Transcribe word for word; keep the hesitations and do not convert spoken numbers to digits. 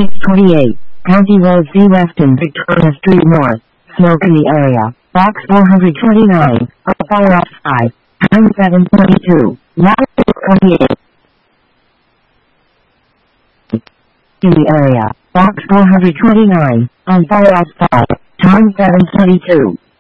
six twenty-eight, County Road C West and Victoria Street North, smoke in the area, box four hundred twenty-nine, a fire outside, time seven twenty-two, water six twenty-eight. In the area, box four hundred twenty-nine, on fire outside, time seven twenty-two.